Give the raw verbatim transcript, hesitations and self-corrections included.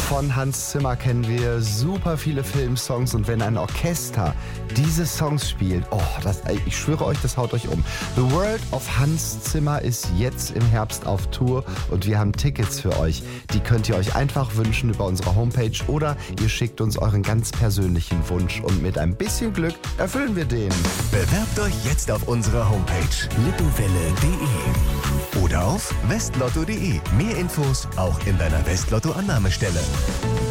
Von Hans Zimmer kennen wir super viele Filmsongs und wenn ein Orchester diese Songs spielt, oh, das, ich schwöre euch, das haut euch um. The World of Hans Zimmer ist jetzt im Herbst auf Tour und wir haben Tickets für euch. Die könnt ihr euch einfach wünschen über unsere Homepage oder ihr schickt uns euren ganz persönlichen Wunsch und mit ein bisschen Glück erfüllen wir den. Bewerbt euch jetzt auf unserer Homepage lippowelle punkt de oder auf westlotto punkt de. Mehr Infos auch in deiner Westlotto-Annahmestelle.